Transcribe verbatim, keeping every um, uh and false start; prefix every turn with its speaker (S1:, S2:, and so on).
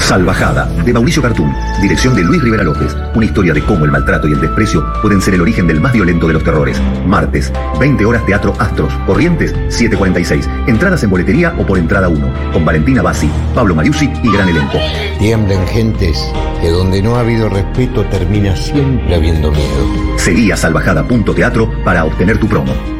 S1: Salvajada, de Mauricio Cartún, dirección de Luis Rivera López. Una historia de cómo el maltrato y el desprecio pueden ser el origen del más violento de los terrores. Martes, veinte horas, Teatro Astros, Corrientes, siete cuarenta y seis. Entradas en boletería o por entrada uno. Con Valentina Bassi, Pablo Mariucci y gran elenco.
S2: Tiemblen gentes, que donde no ha habido respeto termina siempre habiendo miedo.
S1: Seguí a salvajada punto teatro para obtener tu promo.